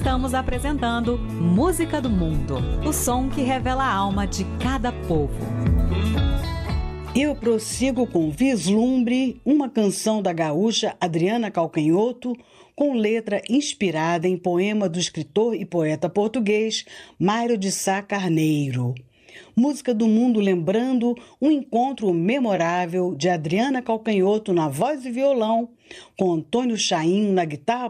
Estamos apresentando Música do Mundo, o som que revela a alma de cada povo. Eu prossigo com Vislumbre, uma canção da gaúcha Adriana Calcanhoto, com letra inspirada em poema do escritor e poeta português Mário de Sá Carneiro. Música do Mundo lembrando um encontro memorável de Adriana Calcanhoto na voz e violão, com Antônio Chainho na guitarra